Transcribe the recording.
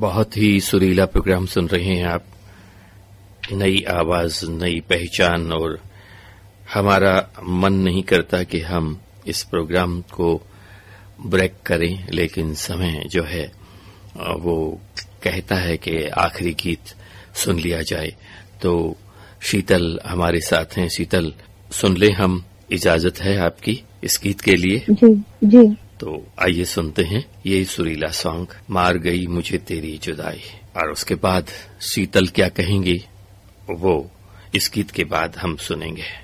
बहुत ही सुरीला प्रोग्राम सुन रहे हैं आप। नई आवाज, नई पहचान, और हमारा मन नहीं करता कि हम इस प्रोग्राम को ब्रेक करें, लेकिन समय जो है वो कहता है कि आखिरी गीत सुन लिया जाए। तो शीतल हमारे साथ हैं। शीतल, सुन ले हम, इजाजत है आपकी इस गीत के लिए? जी जी। तो आइए सुनते हैं ये सुरीला सॉन्ग, मार गई मुझे तेरी जुदाई। और उसके बाद शीतल क्या कहेंगी वो इस गीत के बाद हम सुनेंगे।